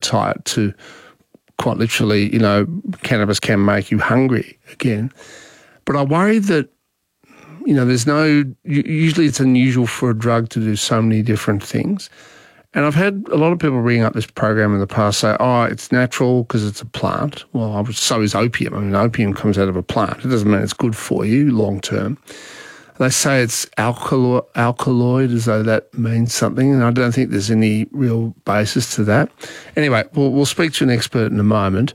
appetite to quite literally, cannabis can make you hungry again. But I worry that, usually it's unusual for a drug to do so many different things. And I've had a lot of people ring up this program in the past say, it's natural because it's a plant. Well, so is opium. I mean, opium comes out of a plant. It doesn't mean it's good for you long term. They say it's alkaloid, as though that means something, and I don't think there's any real basis to that. Anyway, we'll speak to an expert in a moment.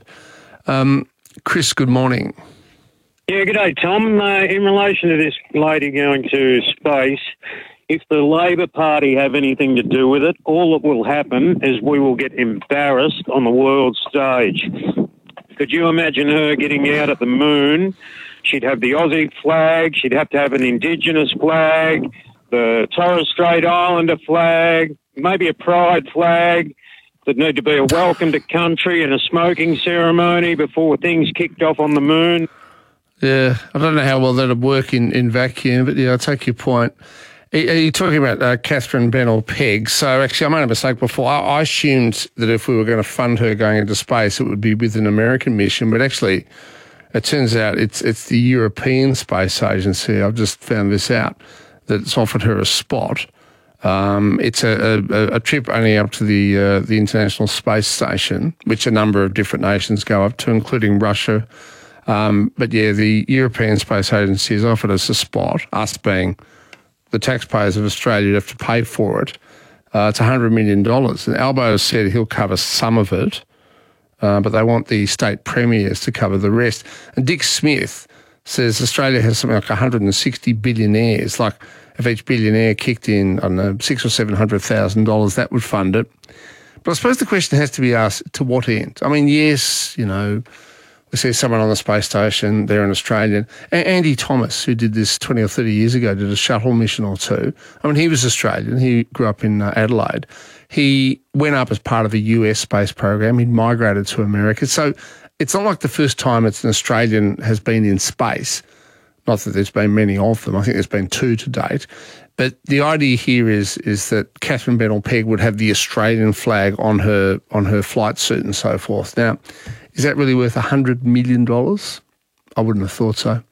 Chris, good morning. Yeah, good day, Tom. In relation to this lady going to space, if the Labor Party have anything to do with it, all that will happen is we will get embarrassed on the world stage. Could you imagine her getting out at the moon? She'd have the Aussie flag, she'd have to have an Indigenous flag, the Torres Strait Islander flag, maybe a pride flag. There'd need to be a welcome to country and a smoking ceremony before things kicked off on the moon. Yeah, I don't know how well that'd work in vacuum, but yeah, I take your point. Are you talking about Catherine Bennell-Pegg? So actually, I made a mistake before. I assumed that if we were going to fund her going into space, it would be with an American mission, but actually it turns out it's the European Space Agency. I've just found this out, that it's offered her a spot. It's a trip only up to the International Space Station, which a number of different nations go up to, including Russia. But yeah, the European Space Agency has offered us a spot, us being the taxpayers of Australia have to pay for it. It's $100 million. And Albo said he'll cover some of it, but they want the state premiers to cover the rest. And Dick Smith says Australia has something like 160 billionaires. Like if each billionaire kicked in, I don't know, $600,000 or $700,000, that would fund it. But I suppose the question has to be asked, to what end? I mean, yes, we see someone on the space station, they're an Australian. Andy Thomas, who did this 20 or 30 years ago, did a shuttle mission or two. I mean, he was Australian. He grew up in Adelaide. He went up as part of the US space program. He'd migrated to America. So it's not like the first time it's an Australian has been in space. Not that there's been many of them. I think there's been 2 to date. But the idea here is that Catherine Bennell-Pegg would have the Australian flag on her flight suit and so forth. Now, is that really worth $100 million? I wouldn't have thought so.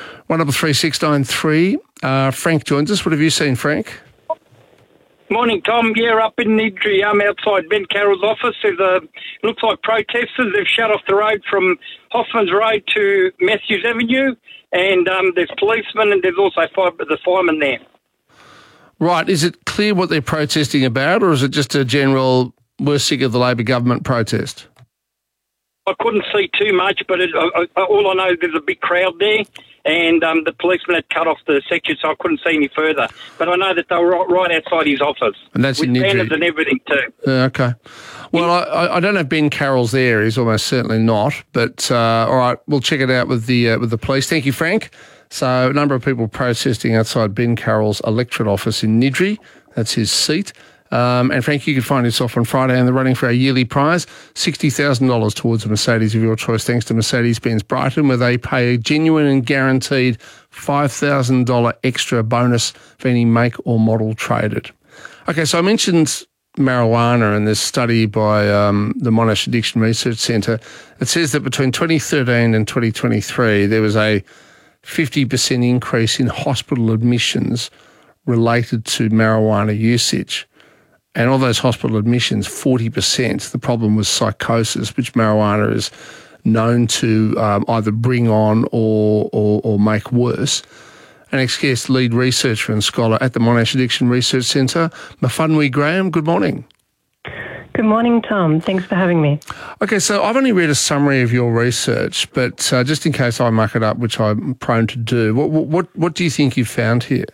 133693. Frank joins us. What have you seen, Frank? Morning, Tom. Yeah, up in Nidri, outside Ben Carroll's office. There's looks like protesters. They've shut off the road from Hoffman's Road to Matthews Avenue, and there's policemen and there's also the firemen there. Right. Is it clear what they're protesting about, or is it just a general, we're sick of the Labor government protest? I couldn't see too much, but all I know is there's a big crowd there, and the policeman had cut off the section, so I couldn't see any further. But I know that they were right outside his office. And that's with in Nidri. banners and everything too. Okay. Well, I don't know if Ben Carroll's there. He's almost certainly not. But all right, we'll check it out with the police. Thank you, Frank. So a number of people protesting outside Ben Carroll's electorate office in Nidri. That's his seat. And Frank, you can find yourself on Friday in the running for our yearly prize, $60,000 towards a Mercedes of your choice, thanks to Mercedes-Benz Brighton, where they pay a genuine and guaranteed $5,000 extra bonus for any make or model traded. Okay, so I mentioned marijuana and this study by the Monash Addiction Research Centre. It says that between 2013 and 2023, there was a 50% increase in hospital admissions related to marijuana usage. And of those hospital admissions, 40%, the problem was psychosis, which marijuana is known to either bring on or make worse. An ex-guest lead researcher and scholar at the Monash Addiction Research Centre, Mafunwi Graham, good morning. Good morning, Tom. Thanks for having me. Okay, so I've only read a summary of your research, but just in case I muck it up, which I'm prone to do, what do you think you've found here?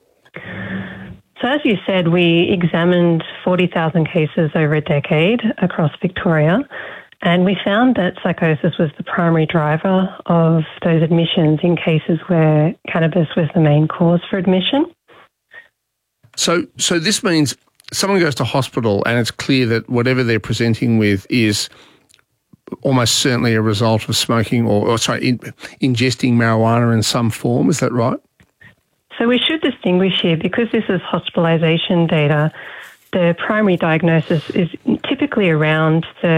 So as you said, we examined 40,000 cases over a decade across Victoria, and we found that psychosis was the primary driver of those admissions in cases where cannabis was the main cause for admission. So this means someone goes to hospital and it's clear that whatever they're presenting with is almost certainly a result of smoking ingesting marijuana in some form. Is that right? So we should distinguish here, because this is hospitalisation data, the primary diagnosis is typically around the